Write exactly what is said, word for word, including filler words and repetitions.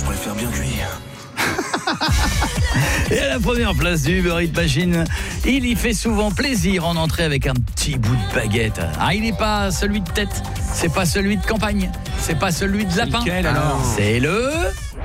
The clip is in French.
je préfère bien cuire. Et à la première place du Uber Eats Machine, il y fait souvent plaisir en entrée avec un petit bout de baguette. Ah, il n'est pas celui de tête, c'est pas celui de campagne, c'est pas celui de lapin. Lequel, alors ? C'est le...